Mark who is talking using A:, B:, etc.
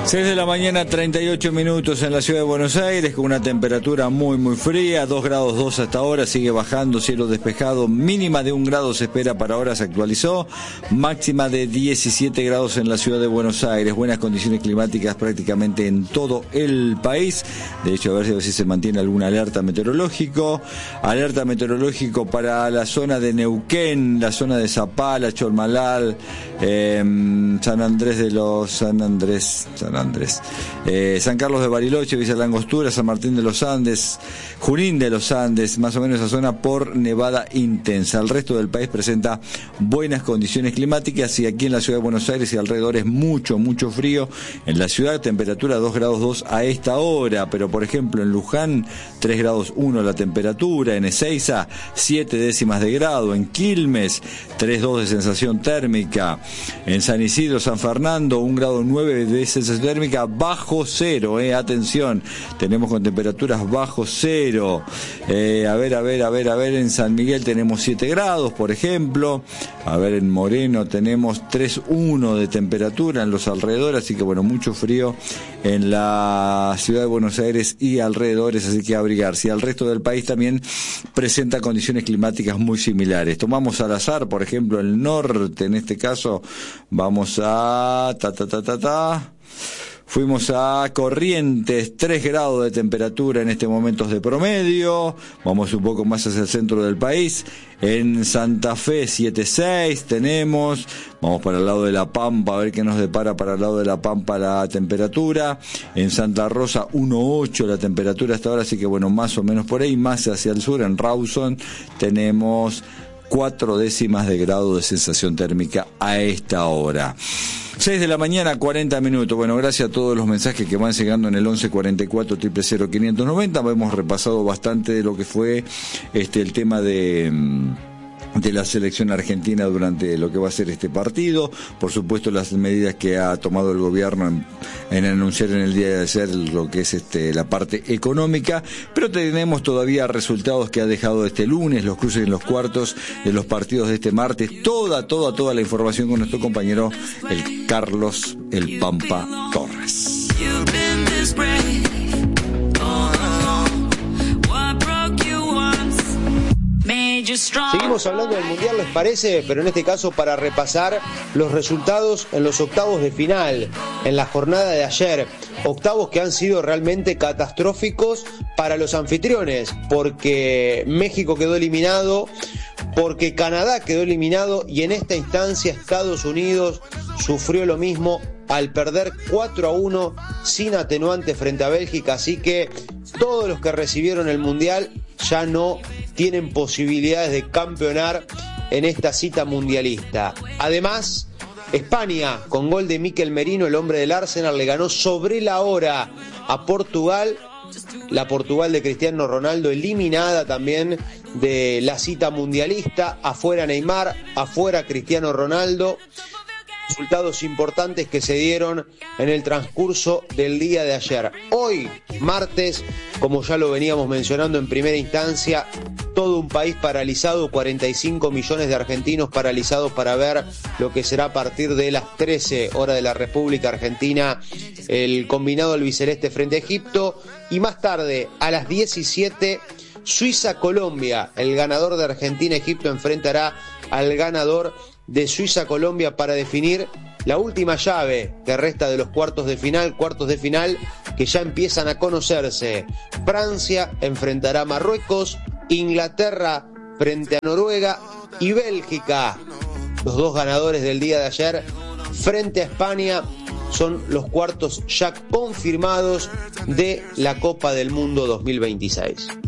A: 6 de la mañana, 38 minutos en la ciudad de Buenos Aires, con una temperatura muy fría, 2 grados 2 hasta ahora, sigue bajando, cielo despejado, mínima de 1 grado se espera para ahora, se actualizó, máxima de 17 grados en la ciudad de Buenos Aires, buenas condiciones climáticas prácticamente en todo el país. De hecho, a ver si se mantiene alguna alerta meteorológico para la zona de Neuquén, la zona de Zapala, Chormalal, San Carlos de Bariloche, Villa Langostura, San Martín de los Andes, Junín de los Andes, más o menos esa zona por nevada intensa. El resto del país presenta buenas condiciones climáticas y aquí en la ciudad de Buenos Aires y alrededor es mucho frío. En la ciudad temperatura 2 grados 2 a esta hora, pero por ejemplo en Luján 3 grados 1 la temperatura, en Ezeiza 7 décimas de grado, en Quilmes 3,2 de sensación térmica, en San Isidro, San Fernando 1 grado 9 de sensación térmica, bajo cero, atención, tenemos con temperaturas bajo cero. A ver, en San Miguel tenemos 7 grados, por ejemplo. A ver, en Moreno tenemos 3,1 de temperatura en los alrededores, así que bueno, mucho frío en la ciudad de Buenos Aires y alrededores, así que abrigarse. Y al resto del país también presenta condiciones climáticas muy similares. Tomamos al azar, por ejemplo, el norte, en este caso, vamos a fuimos a Corrientes, 3 grados de temperatura en este momento de promedio. Vamos un poco más hacia el centro del país. En Santa Fe 7,6 tenemos. Vamos para el lado de La Pampa a ver qué nos depara para el lado de La Pampa la temperatura. En Santa Rosa 1,8 la temperatura hasta ahora, así que bueno, más o menos por ahí. Más hacia el sur, en Rawson, tenemos 4 décimas de grado de sensación térmica a esta hora. 6 de la mañana, 40 minutos. Bueno, gracias a todos los mensajes que van llegando en el 11 44 000 590. Hemos repasado bastante de lo que fue el tema de la selección argentina durante lo que va a ser este partido. Por supuesto, las medidas que ha tomado el gobierno en anunciar en el día de ayer lo que es la parte económica, pero tenemos todavía resultados que ha dejado este lunes, los cruces en los cuartos de los partidos de este martes, toda la información con nuestro compañero el Carlos el Pampa Torres.
B: Seguimos hablando del Mundial, ¿les parece? Pero en este caso para repasar los resultados en los octavos de final, en la jornada de ayer. Octavos que han sido realmente catastróficos para los anfitriones, porque México quedó eliminado, porque Canadá quedó eliminado y en esta instancia Estados Unidos sufrió lo mismo al perder 4-1 sin atenuante frente a Bélgica, así que todos los que recibieron el Mundial ya no tienen posibilidades de campeonar en esta cita mundialista. Además, España, con gol de Mikel Merino, el hombre del Arsenal, le ganó sobre la hora a Portugal. La Portugal de Cristiano Ronaldo eliminada también de la cita mundialista. Afuera Neymar, afuera Cristiano Ronaldo. Resultados importantes que se dieron en el transcurso del día de ayer. Hoy, martes, como ya lo veníamos mencionando en primera instancia, todo un país paralizado, 45 millones de argentinos paralizados para ver lo que será a partir de las 13 horas de la República Argentina, el combinado albiceleste frente a Egipto, y más tarde, a las 17, Suiza-Colombia. El ganador de Argentina-Egipto enfrentará al ganador de Suiza-Colombia para definir la última llave que resta de los cuartos de final que ya empiezan a conocerse. Francia enfrentará a Marruecos, Inglaterra frente a Noruega y Bélgica, los dos ganadores del día de ayer, frente a España. Son los cuartos ya confirmados de la Copa del Mundo 2026.